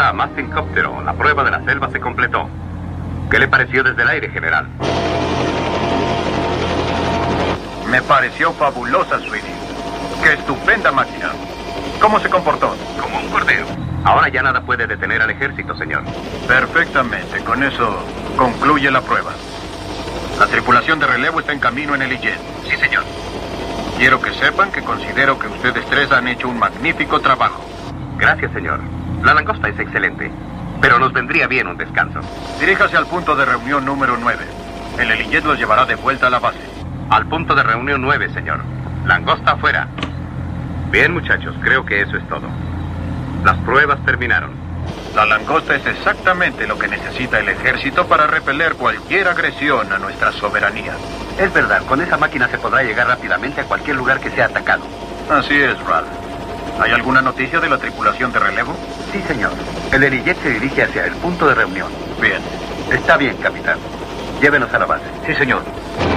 está, Mastin Cóptero. La prueba de la selva se completó. ¿Qué le pareció desde el aire, general? Me pareció fabulosa, Sweetie. ¡Qué estupenda máquina! ¿Cómo se comportó? Como un cordero. Ahora ya nada puede detener al ejército, señor. Perfectamente. Con eso concluye la prueba. La tripulación de relevo está en camino en el Illet. Sí, señor. Quiero que sepan que considero que ustedes tres han hecho un magnífico trabajo. Gracias, señor. La langosta es excelente, pero nos vendría bien un descanso. Diríjase al punto de reunión número 9. El Illet los llevará de vuelta a la base. Al punto de reunión 9, señor. Langosta afuera. Bien, muchachos, creo que eso es todo. Las pruebas terminaron. La langosta es exactamente lo que necesita el ejército para repeler cualquier agresión a nuestra soberanía. Es verdad, con esa máquina se podrá llegar rápidamente a cualquier lugar que sea atacado. Así es, Ralph. ¿Hay alguna noticia de la tripulación de relevo? Sí, señor. El Illet se dirige hacia el punto de reunión. Bien. Está bien, capitán. Llévenos a la base. Sí, señor.